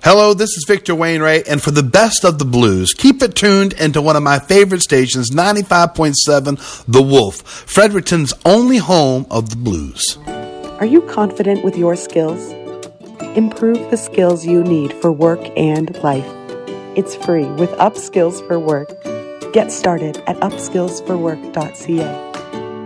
Hello, this is Victor Wainwright, and for the best of the blues, keep it tuned into one of my favorite stations, 95.7 The Wolf, Fredericton's only home of the blues. Are you confident with your skills? Improve the skills you need for work and life. It's free with Upskills for Work. Get started at upskillsforwork.ca.